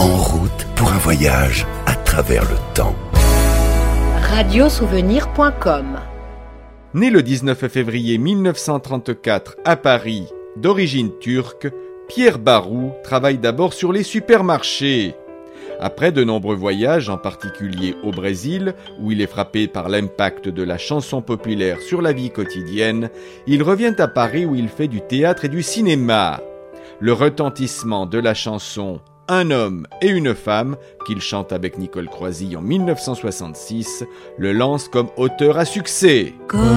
en route pour un voyage à travers le temps. Radiosouvenir.com. Né le 19 février 1934 à Paris, d'origine turque, Pierre Barou travaille d'abord sur les supermarchés. Après de nombreux voyages, en particulier au Brésil, où il est frappé par l'impact de la chanson populaire sur la vie quotidienne, il revient à Paris où il fait du théâtre et du cinéma. Le retentissement de la chanson « Un homme et une femme » qu'il chante avec Nicole Croisille en 1966 le lance comme auteur à succès.